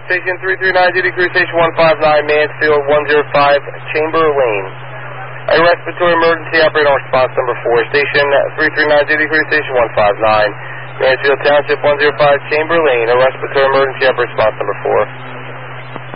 Station 339, duty crew station 159, Mansfield 105, Chamber Lane. A respiratory emergency operator on response number 4. Station 339, duty crew station 159, Mansfield Township 105, Chamber Lane. A respiratory emergency operator response number 4.